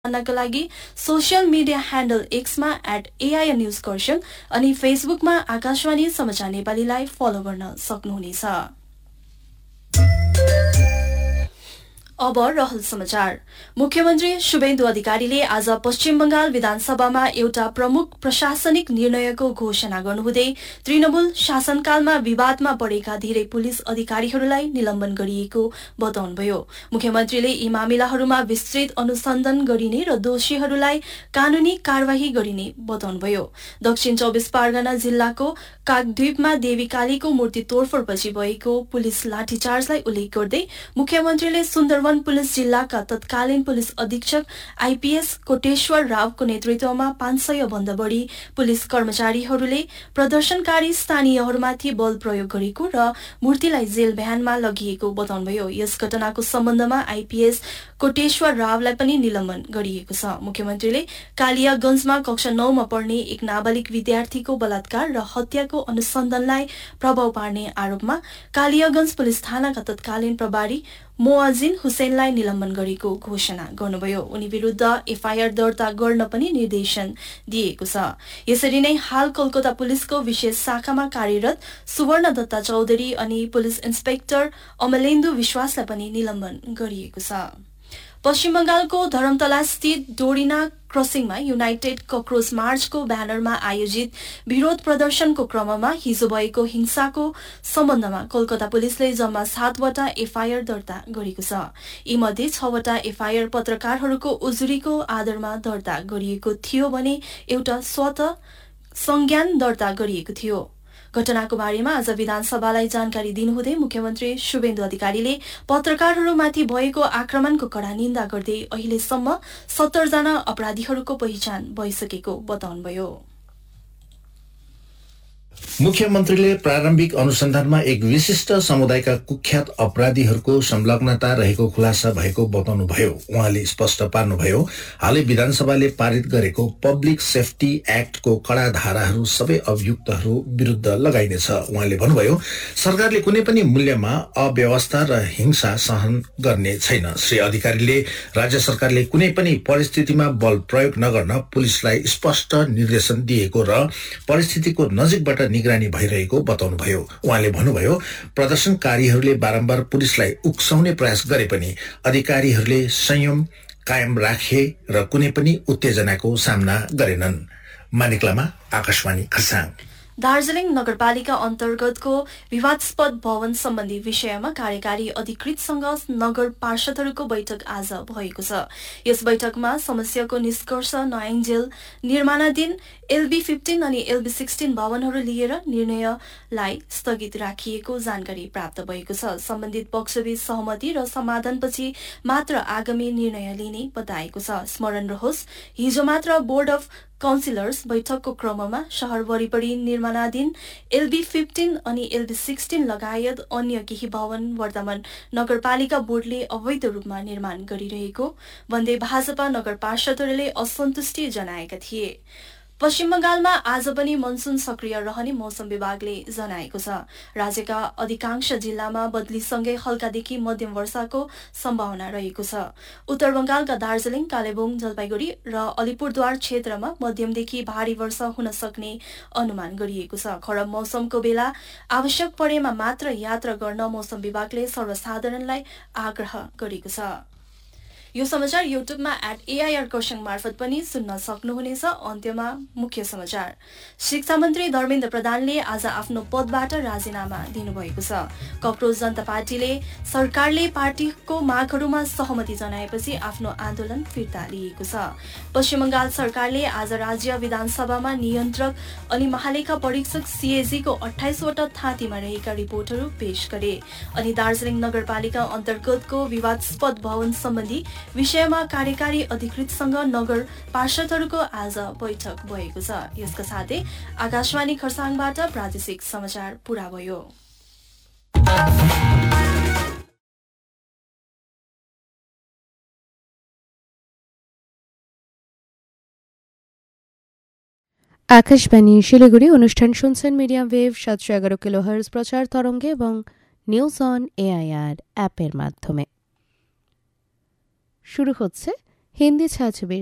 जानका लागि social media handle एक्समा @AIN News अनि फेसबुकमा आकाशवाणी समाचार नेपालीलाई फलो गर्न सक्नुहुनेछ। अब रहल समाचार। मुख्यमन्त्री शुभेन्दु अधिकारीले आज पश्चिम बंगाल विधानसभामा एउटा प्रमुख प्रशासनिक निर्णयको घोषणा गर्नुहुँदै तृणमूल शासनकालमा विवादमा परेका धेरै पुलिस अधिकारीहरूलाई निलम्बन गरिएको बताउनुभयो। मुख्यमन्त्रीले यी मामिलाहरूमा विस्तृत अनुसन्धान गरिने र दोषीहरूलाई कानूनी कार्यवाही गरिने बताउनुभयो। दक्षिण 24 परगना जिल्लाको काकद्वीपमा देवीकालीको मूर्ति तोडफोडपछि भएको पुलिस लाठीचार्जलाई उल्लेख गर्दै मुख्यमन्त्रीले सुन्दरवन पुलिस जिल्लाका तत्कालीन पुलिस अधीक्षक आईपीएस कोटेश्वर रावको नेतृत्वमा 500 भन्दा बढी पुलिस कर्मचारीहरूले प्रदर्शनकारी स्थानीयहरूमाथि बल प्रयोग गरेको र मूर्तिलाई जेल भ्यानमा लगिएको बताउनुभयो। यस घटनाको सम्बन्धमा आईपीएस कोटेश्वर रावलाई पनि निलम्बन गरिएको छ। मुख्यमन्त्रीले कालियागंजमा कक्षा 9 मा पढ्ने एक नाबालिग विद्यार्थीको बलात्कार र हत्याको अनुसन्धानलाई प्रभाव पार्ने आरोपमा कालियागंज पुलिस थानाका तत्कालीन प्रभारी मोअजिन हुसैनलाई निलम्बन गरेको घोषणा गर्नुभयो। उनी विरुद्ध एफआईआर दर्ता गर्न पनि निर्देशन दिएको छ। यसरी नै हाल कोलकाता पुलिसको विशेष शाखामा कार्यरत सुवर्ण दत्ता चौधरी अनि पुलिस इन्सपेक्टर अमलेन्दु विश्वासलाई पनि निलम्बन गरिएको छ। पश्चिम बंगालको धरमतला स्थित डोरिना क्रसिङमा युनाइटेड ककरोच मार्चको ब्यानरमा आयोजित विरोध प्रदर्शनको क्रममा हिजो भएको हिंसाको सम्बन्धमा कोलकाता पुलिसले जम्मा 7 वटा एफआईआर दर्ता गरेको छ। यीमध्ये 6 वटा एफआईआर पत्रकारहरूको उजुरीको आधारमा दर्ता गरिएको थियो भने एउटा स्वत संज्ञान दर्ता गरिएको थियो। घटनाको बारेमा आज विधानसभालाई जानकारी दिनुहुँदै मुख्यमन्त्री शुभेन्दु अधिकारीले पत्रकारहरूमाथि भएको आक्रमणको कड़ा निन्दा गर्दै अहिलेसम्म 70 जना अपराधीहरूको पहिचान भइसकेको बताउनुभयो। मुख्यमन्त्रीले प्रारम्भिक अनुसन्धानमा एक विशिष्ट समुदायका कुख्यात अपराधीहरूको संलग्नता रहेको खुलासा भएको बताउनुभयो। उहाँले स्पष्ट पार्नुभयो, हालै विधानसभाले पारित गरेको पब्लिक सेफ्टी एक्टको कड़ा धाराहरू सबै अभियुक्तहरू विरुद्ध लगाइनेछ। उहाँले भन्नुभयो, सरकारले कुनै पनि मूल्यमा अव्यवस्था र हिंसा सहन गर्ने छैन। श्री अधिकारीले राज्य सरकारले कुनै पनि परिस्थितिमा बल प्रयोग नगर्न पुलिसलाई स्पष्ट निर्देशन दिएको र परिस्थितिको नजिकबाट निगरानी भइरहेको बताउनुभयो। उहाँले भन्नुभयो, प्रदर्शनकारीहरूले बारम्बार पुलिसलाई उक्साउने प्रयास गरे पनि अधिकारीहरूले संयम कायम राखे र कुनै पनि उत्तेजनाको सामना गरेनन्। मानिकलामा आकाशवाणी खरसाङ। दार्जीलिङ नगरपालिका अन्तर्गतको विवादास्पद भवन सम्बन्धी विषयमा कार्यकारी अधिकृतसँग नगर पार्षदहरूको बैठक आज भएको छ। यस बैठकमा समस्याको निष्कर्ष नआइन्जेल निर्माणाधीन LB15 अनि LB16 भवनहरू लिएर निर्णयलाई स्थगित राखिएको जानकारी प्राप्त भएको छ। सम्बन्धित पक्षबीच सहमति र समाधानपछि मात्र आगामी निर्णय लिने बताएको छ। स्मरण रहोस्, हिजो मात्र बोर्ड अफ काउन्सिलर्स बैठकको क्रममा शहर वरिपरि निर्माणाधीन LB15 अनि LB16 लगायत अन्य केही भवन वर्तमान नगरपालिका बोर्डले अवैध रूपमा निर्माण गरिरहेको भन्दै भाजपा नगर पार्षदहरूले असन्तुष्टि जनाएका थिए। पश्चिम बंगालमा आज पनि मनसुन सक्रिय रहने मौसम विभागले जनाएको छ। राज्यका अधिकांश जिल्लामा बदलीसँगै हल्कादेखि मध्यम वर्षाको सम्भावना रहेको छ। उत्तर बंगालका दार्जीलिङ, कालेबुङ, जलपाइगुडी र अलिपुरद्वार क्षेत्रमा मध्यमदेखि भारी वर्षा हुन सक्ने अनुमान गरिएको छ। खराब मौसमको बेला आवश्यक परेमा मात्र यात्रा गर्न मौसम विभागले सर्वसाधारणलाई आग्रह गरेको छ। यो समाचार युट्युबमा @AIR खरसाङ मार्फत पनि सुन्न सक्नुहुनेछ। अन्त्यमा मुख्य समाचार। शिक्षा मन्त्री धर्मेन्द्र प्रधानले आज आफ्नो पदबाट राजीनामा दिनुभएको छ। ककरोच जनता पार्टीले सरकारले पार्टीको मागहरूमा सहमति जनाएपछि आफ्नो आन्दोलन फिर्ता लिएको छ। पश्चिम बंगाल सरकारले आज राज्य विधानसभामा नियन्त्रक अनि महालेखा परीक्षक CAG को 28 वटा थाँतीमा रहेका रिपोर्टहरू पेश गरे। अनि दार्जीलिङ नगरपालिका अन्तर्गतको विवादास्पद भवन सम्बन्धी विषयमा कार्यकारी अधिकृतसँग नगर पार्षदहरूको आज बैठक भएको छ। यसका साथै आकाशवाणी खरसाङबाट प्रादेशिक समाचार पूरा भयो। আকাশবাণী শিলিগুড়ি অনুষ্ঠান শুনছেন মিডিয়াম ওয়েভ 711 কিলোহার্জ প্রচার তরঙ্গে এবং নিউজ অন AIR অ্যাপের মাধ্যমে। শুরু হচ্ছে হিন্দি ছায়াছবির